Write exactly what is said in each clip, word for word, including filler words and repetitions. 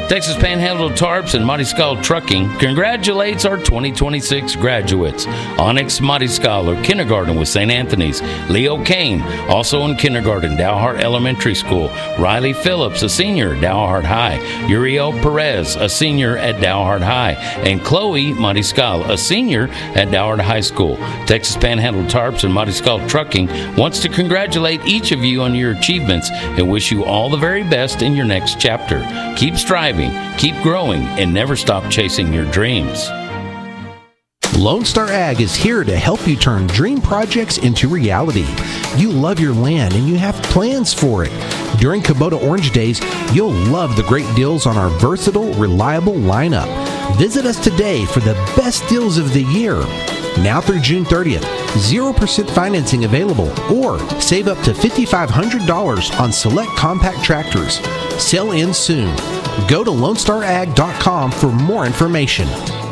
Texas Panhandle Tarps and Mariscal Trucking congratulates our twenty twenty-six graduates. Onyx Mariscal, or kindergarten with Saint Anthony's. Leo Kane, also in kindergarten, Dalhart Elementary School. Riley Phillips, a senior, Dalhart High. Uriel Perez, a senior at Dalhart High. And Chloe Mariscal, a senior at Dalhart High School. Texas Panhandle Tarps and Mariscal Trucking wants to congratulate each of you on your achievements and wish you all the very best in your next chapter. Keep striving, keep growing, and never stop chasing your dreams. Lone Star Ag is here to help you turn dream projects into reality. You love your land and you have plans for it. During Kubota Orange Days, you'll love the great deals on our versatile, reliable lineup. Visit us today for the best deals of the year. Now through June thirtieth, zero percent financing available, or save up to five thousand five hundred dollars on select compact tractors. Sell in soon. Go to lone star ag dot com for more information.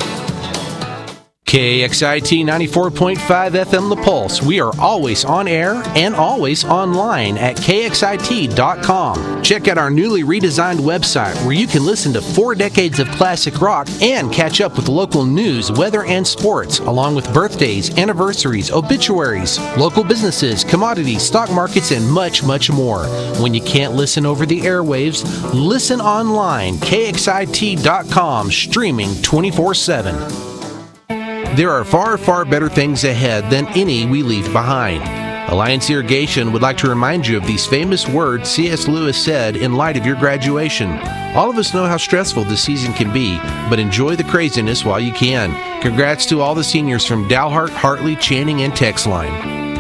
K X I T ninety-four point five F M The Pulse. We are always on air and always online at K X I T dot com. Check out our newly redesigned website where you can listen to four decades of classic rock and catch up with local news, weather, and sports, along with birthdays, anniversaries, obituaries, local businesses, commodities, stock markets, and much, much more. When you can't listen over the airwaves, listen online, K X I T dot com, streaming twenty-four seven. There are far, far better things ahead than any we leave behind. Alliance Irrigation would like to remind you of these famous words C S Lewis said in light of your graduation. All of us know how stressful this season can be, but enjoy the craziness while you can. Congrats to all the seniors from Dalhart, Hartley, Channing, and Texline.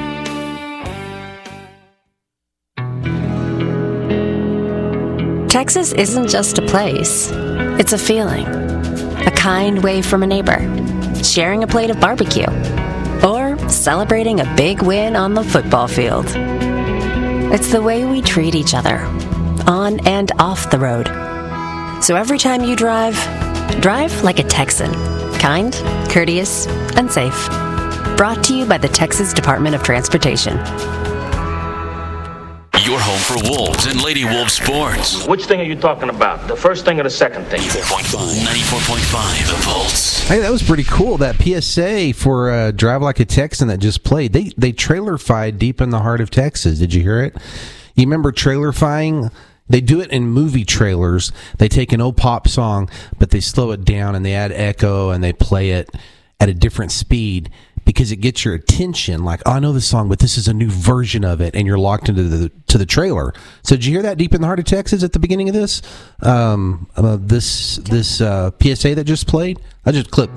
Texas isn't just a place. It's a feeling. A kind wave from a neighbor. Sharing a plate of barbecue, or celebrating a big win on the football field. It's the way we treat each other, on and off the road. So every time you drive, drive like a Texan. Kind, courteous, and safe. Brought to you by the Texas Department of Transportation. Your home for Wolves and Lady Wolves sports. Which thing are you talking about? The first thing or the second thing? ninety-four point five The Pulse. Hey, that was pretty cool. That P S A for uh, Drive Like a Texan that just played. They they trailer-fied deep in the heart of Texas. Did you hear it? You remember trailer-fying? They do it in movie trailers. They take an old pop song, but they slow it down and they add echo and they play it at a different speed, because it gets your attention, like, oh, I know this song, but this is a new version of it, and you're locked into the to the trailer. So did you hear that deep in the heart of Texas at the beginning of this? Um, uh, this this uh, P S A that just played? I just clipped.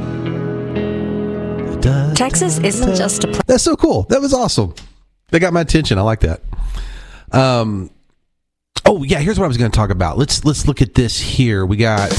Texas isn't just a place. That's so cool. That was awesome. They got my attention. I like that. Um. Oh, yeah, here's what I was going to talk about. Let's let's look at this here. We got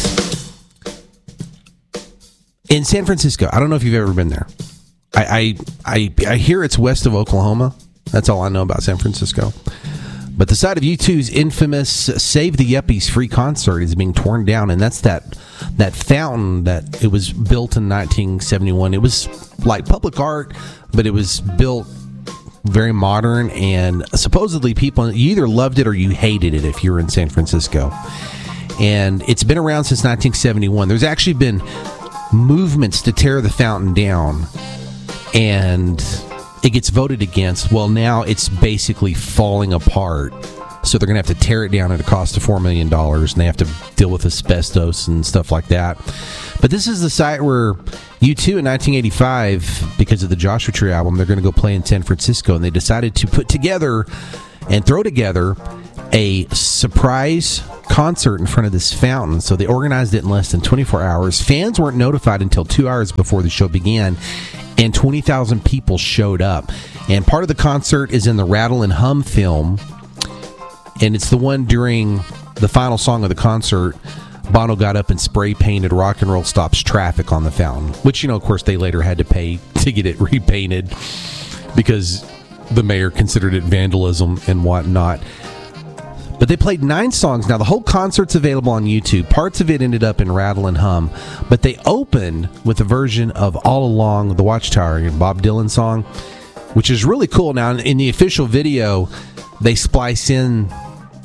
in San Francisco. I don't know if you've ever been there. I, I I I hear it's west of Oklahoma. That's all I know about San Francisco. But the site of U two's infamous Save the Yuppies free concert is being torn down, and that's that that fountain that it was built in nineteen seventy-one. It was like public art, but it was built very modern, and supposedly people, you either loved it or you hated it if you were in San Francisco. And it's been around since nineteen seventy-one. There's actually been movements to tear the fountain down, and it gets voted against. Well, now it's basically falling apart, so they're going to have to tear it down at a cost of four million dollars, and they have to deal with asbestos and stuff like that. But this is the site where U two in nineteen eighty-five, because of the Joshua Tree album, they're going to go play in San Francisco, and they decided to put together and throw together a surprise concert in front of this fountain. So they organized it in less than twenty-four hours. Fans weren't notified until two hours before the show began, and twenty thousand people showed up. And part of the concert is in the Rattle and Hum film, and it's the one during the final song of the concert. Bono got up and spray painted "Rock and Roll Stops Traffic" on the fountain, which, you know, of course, they later had to pay to get it repainted because the mayor considered it vandalism and whatnot. But they played nine songs. Now, the whole concert's available on YouTube. Parts of it ended up in Rattle and Hum. But they opened with a version of All Along the Watchtower, a Bob Dylan song, which is really cool. Now, in the official video, they splice in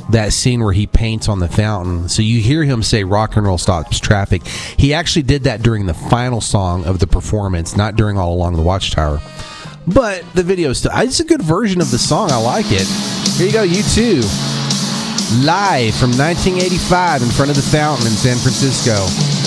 that scene where he paints on the fountain. So you hear him say rock and roll stops traffic. He actually did that during the final song of the performance, not during All Along the Watchtower. But the video still, it's a good version of the song. I like it. Here you go, U two. Live from nineteen eighty-five in front of the fountain in San Francisco.